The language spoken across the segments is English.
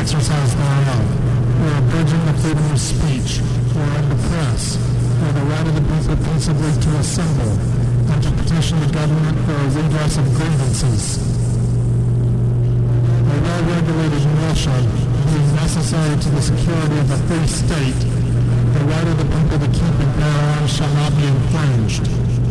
exercise thereof, or abridging the freedom of speech, or of the press, or the right of the people peaceably to assemble, and to petition the government for a redress of grievances. A well-regulated militia, being necessary to the security of a free state, the right of the people to keep and bear arms shall not be infringed.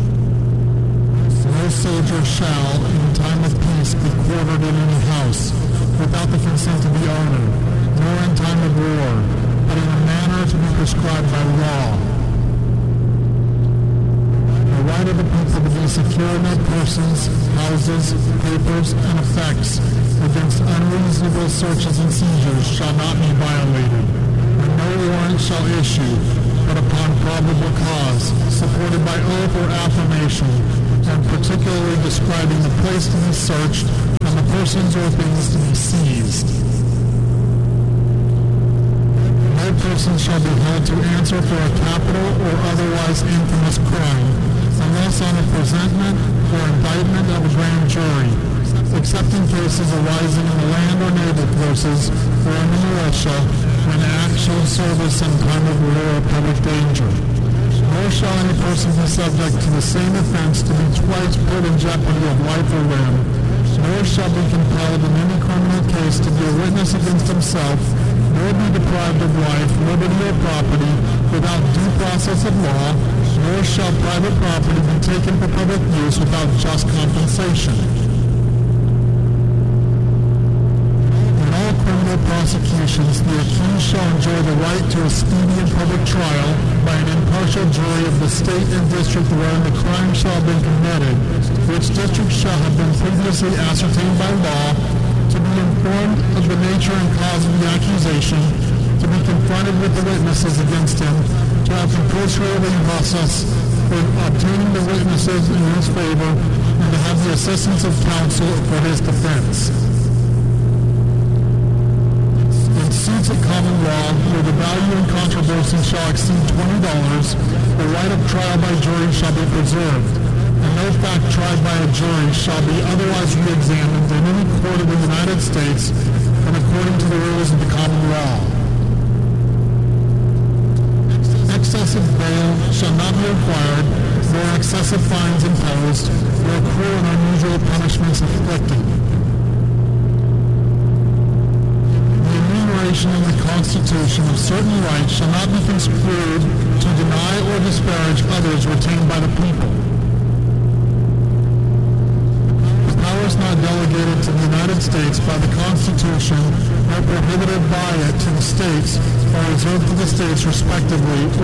No soldier shall, in time of peace, be quartered in any house, without the consent of the owner, nor in time of war, but in a manner to be prescribed by law. The right of the people to be secure in their persons, houses, papers, and effects against unreasonable searches and seizures shall not be violated, and no warrant shall issue, but upon probable cause, supported by oath or affirmation, and particularly describing the place to be searched and the persons or things to be seized. No person shall be held to answer for a capital or otherwise infamous crime, unless on a presentment or indictment of a grand jury, except in cases arising in the land or naval forces or in the militia, when actual service in time of war or public danger. Nor shall any person be subject to the same offense to be twice put in jeopardy of life or limb, nor shall be compelled in any criminal case to be a witness against himself, nor be deprived of life, liberty, or property without due process of law, nor shall private property be taken for public use without just compensation. Criminal prosecutions, the accused shall enjoy the right to a speedy and public trial by an impartial jury of the state and district wherein the crime shall have been committed, which district shall have been previously ascertained by law, to be informed of the nature and cause of the accusation, to be confronted with the witnesses against him, to have compulsory process for obtaining the witnesses in his favor, and to have the assistance of counsel for his defense. Suits at common law, where the value in controversy shall exceed $20, the right of trial by jury shall be preserved, and no fact tried by a jury shall be otherwise re-examined in any court of the United States than according to the rules of the common law. Excessive bail shall not be required, nor excessive fines imposed, nor cruel and unusual punishments inflicted. In the Constitution of certain rights shall not be construed to deny or disparage others retained by the people. The powers not delegated to the United States by the Constitution nor prohibited by it to the states are reserved to the states respectively